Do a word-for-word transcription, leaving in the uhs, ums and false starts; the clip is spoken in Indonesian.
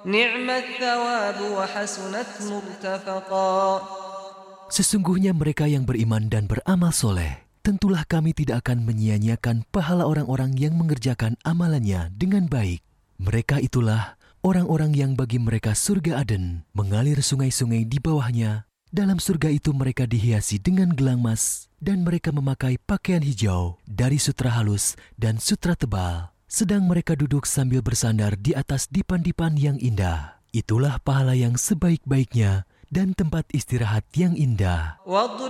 Ni'mat thawabu wa hasunat murtafaqa. Sesungguhnya mereka yang beriman dan beramal soleh, tentulah kami tidak akan menyia-nyiakan pahala orang-orang yang mengerjakan amalannya dengan baik. Mereka itulah orang-orang yang bagi mereka surga Aden, mengalir sungai-sungai di bawahnya. Dalam surga itu mereka dihiasi dengan gelang emas, dan mereka memakai pakaian hijau dari sutra halus dan sutra tebal. Sedang mereka duduk sambil bersandar di atas dipan-dipan yang indah. Itulah pahala yang sebaik-baiknya dan tempat istirahat yang indah.